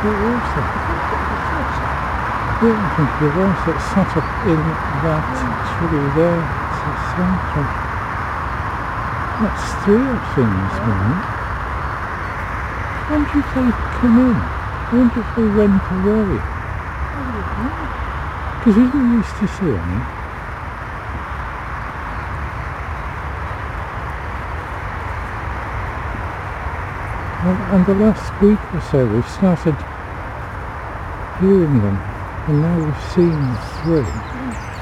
It was that. Yeah, I think you're right. It's sat up in that tree there. It's a centre. That's three things, man. I wonder if they come in. I wonder if they went away. Because we didn't used to see any. And the last week or so we've started hearing them, and now we've seen three.